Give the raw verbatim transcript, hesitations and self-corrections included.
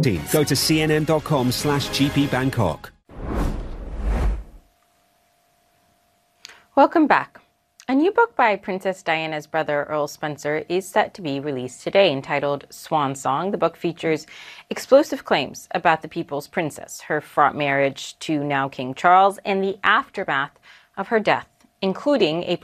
Go to cnn.com slash GP Bangkok. Welcome back. A new book by Princess Diana's brother, Earl Spencer, is set to be released today. Entitled Swan Song, the book features explosive claims about the people's princess, her fraught marriage to now King Charles, and the aftermath of her death, including a